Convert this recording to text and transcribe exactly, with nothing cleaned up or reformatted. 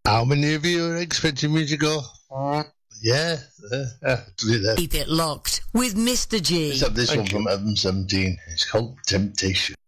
How many of you are expecting me to go? Uh, yeah, uh, uh, do it there. Keep it locked with Mister G. Let's have this Thank one you. from Evan seventeen. It's called Temptation.